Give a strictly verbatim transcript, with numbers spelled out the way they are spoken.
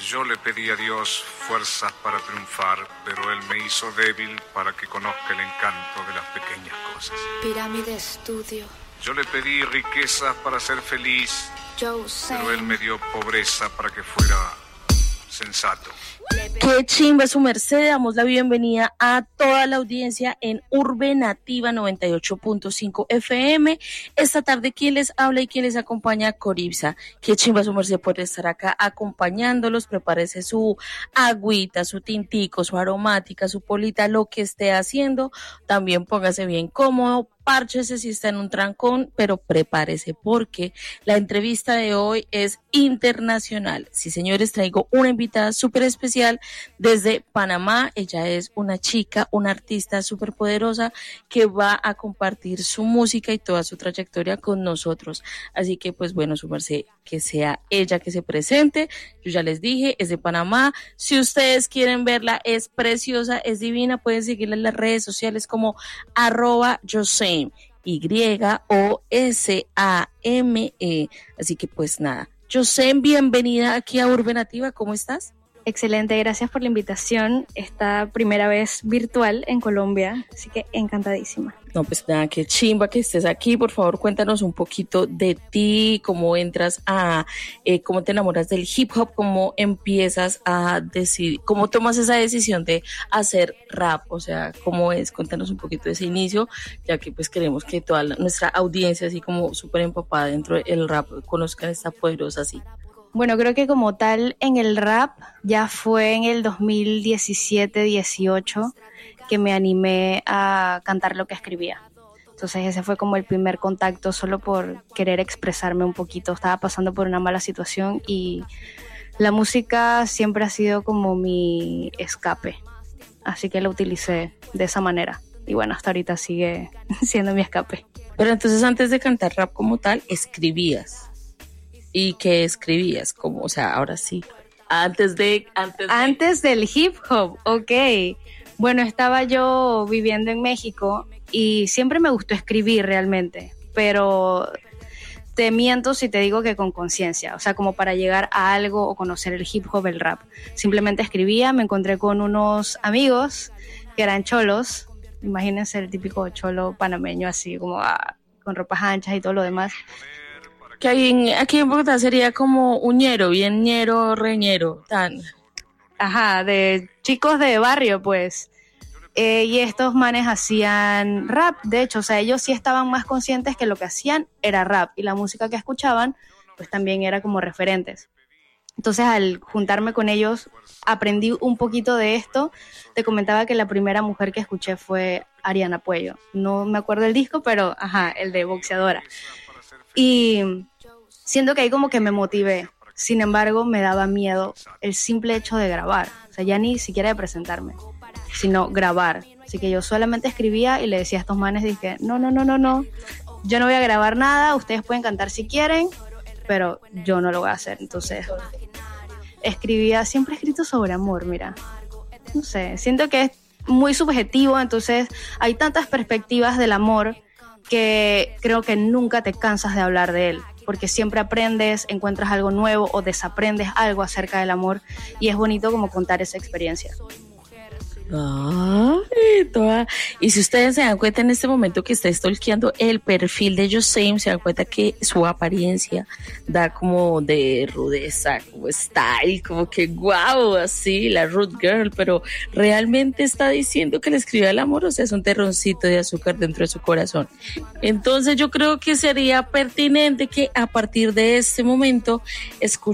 Yo le pedí a Dios fuerzas para triunfar, pero Él me hizo débil para que conozca el encanto de las pequeñas cosas. Pirámide Estudio. Yo le pedí riquezas para ser feliz, pero Él me dio pobreza para que fuera sensato. Qué chimba su merced, damos la bienvenida a toda la audiencia en Urbe Nativa noventa y ocho punto cinco F M. Esta tarde, ¿quién les habla y quién les acompaña? Coripsa. Qué chimba su merced por estar acá acompañándolos. Prepárese su agüita, su tintico, su aromática, su polita, lo que esté haciendo. También póngase bien cómodo. Párchese si está en un trancón, pero prepárese porque la entrevista de hoy es internacional. Sí, señores, traigo una invitada súper especial desde Panamá. Ella es una chica, una artista súper poderosa que va a compartir su música y toda su trayectoria con nosotros. Así que, pues bueno, su merced, que sea ella que se presente. Yo ya les dije, es de Panamá. Si ustedes quieren verla, es preciosa, es divina. Pueden seguirla en las redes sociales como arroba Yosame. Y O S A M E. Así que pues nada, Yosame, bienvenida aquí a Urbe Nativa, ¿cómo estás? Excelente, gracias por la invitación. Esta primera vez virtual en Colombia, así que encantadísima. No, pues nada, qué chimba que estés aquí. Por favor, cuéntanos un poquito de ti, cómo entras a, eh, cómo te enamoras del hip hop, cómo empiezas a decidir, cómo tomas esa decisión de hacer rap, o sea, cómo es, cuéntanos un poquito de ese inicio, ya que pues queremos que toda la, nuestra audiencia, así como súper empapada dentro del rap, conozcan esta poderosa así. Bueno, creo que como tal en el rap ya fue en el dos mil diecisiete dieciocho que me animé a cantar lo que escribía. Entonces ese fue como el primer contacto solo por querer expresarme un poquito. Estaba pasando por una mala situación y la música siempre ha sido como mi escape. Así que la utilicé de esa manera. Y bueno, hasta ahorita sigue siendo mi escape. Pero entonces antes de cantar rap como tal, escribías. ¿Y qué escribías? Como, o sea, ahora sí. Antes de... Antes, de... antes del hip hop, ok. Bueno, estaba yo viviendo en México y siempre me gustó escribir realmente, pero te miento si te digo que con conciencia, o sea, como para llegar a algo o conocer el hip hop, el rap. Simplemente escribía, me encontré con unos amigos que eran cholos, imagínense el típico cholo panameño así, como ah, con ropas anchas y todo lo demás. Que aquí en, aquí en Bogotá sería como uñero, bien ñero, reñero, tan... Ajá, de chicos de barrio, pues. Eh, y estos manes hacían rap, de hecho, o sea, ellos sí estaban más conscientes que lo que hacían era rap. Y la música que escuchaban, pues también era como referentes. Entonces, al juntarme con ellos, aprendí un poquito de esto. Te comentaba que la primera mujer que escuché fue Ariana Puello. No me acuerdo el disco, pero, ajá, el de Boxeadora. Y siento que ahí como que me motivé. Sin embargo, me daba miedo el simple hecho de grabar. O sea, ya ni siquiera de presentarme, sino grabar. Así que yo solamente escribía y le decía a estos manes, dije, no, no, no, no, no. Yo no voy a grabar nada, ustedes pueden cantar si quieren, pero yo no lo voy a hacer. Entonces, escribía, siempre he escrito sobre amor, mira. No sé, siento que es muy subjetivo, entonces hay tantas perspectivas del amor que creo que nunca te cansas de hablar de él. Porque siempre aprendes, encuentras algo nuevo o desaprendes algo acerca del amor y es bonito como contar esa experiencia. Ay, toda. Y si ustedes se dan cuenta en este momento que está stalkeando el perfil de Yosame, se dan cuenta que su apariencia da como de rudeza, como style, como que guau, así, la rude girl, pero realmente está diciendo que le escribe el amor, o sea, es un terroncito de azúcar dentro de su corazón. Entonces yo creo que sería pertinente que a partir de este momento escuchen